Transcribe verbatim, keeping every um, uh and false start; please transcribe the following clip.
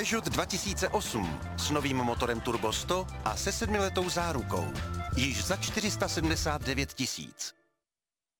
Peugeot dva tisíce osm s novým motorem Turbo sto a se sedmiletou zárukou. Již za čtyři sta sedmdesát devět tisíc.